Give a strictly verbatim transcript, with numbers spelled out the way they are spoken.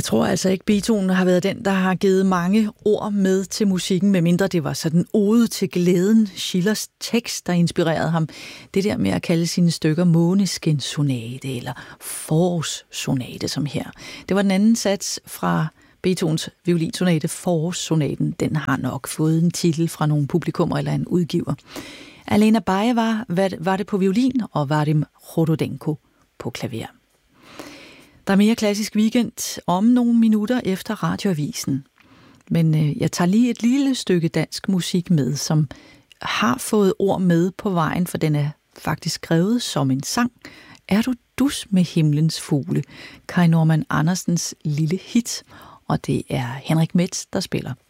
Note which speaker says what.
Speaker 1: tror altså ikke, Beethoven har været den, der har givet mange ord med til musikken, medmindre det var sådan ode til glæden. Schillers tekst, der inspirerede ham. Det der med at kalde sine stykker Måneskin-sonate eller Forårssonate, som her. Det var den anden sats fra Beethovens violinsonate, Forårssonaten. Den har nok fået en titel fra nogle publikummer eller en udgiver. Alena Baeva var det på violin, og Vadim Rododenko på klaver. Der er mere klassisk weekend om nogle minutter efter Radioavisen. Men øh, jeg tager lige et lille stykke dansk musik med, som har fået ord med på vejen, for den er faktisk skrevet som en sang. Er du dus med himlens fugle? Kai Normann Andersens lille hit, og det er Henrik Metz, der spiller.